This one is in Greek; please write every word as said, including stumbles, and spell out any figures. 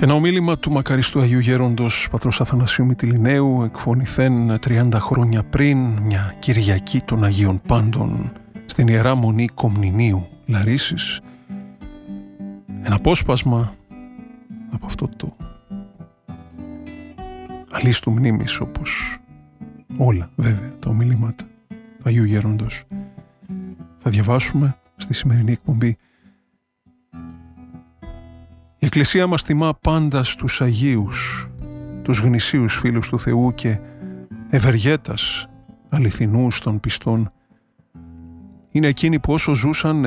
Ένα ομίλημα του μακαριστού Αγίου Γέροντος πατρός Αθανασίου Μυτιληναίου, εκφωνηθέν τριάντα χρόνια πριν, μια Κυριακή των Αγίων Πάντων, στην Ιερά Μονή Κομνηνίου Λαρίσης. Ένα απόσπασμα από αυτό το αλίστου μνήμης, όπως όλα βέβαια τα ομιλήματα του Αγίου Γέροντος, θα διαβάσουμε στη σημερινή εκπομπή. Η Εκκλησία μας τιμά πάντα στους Αγίους, τους γνησίους φίλους του Θεού και ευεργέτας αληθινούς των πιστών. Είναι εκείνοι που όσο ζούσαν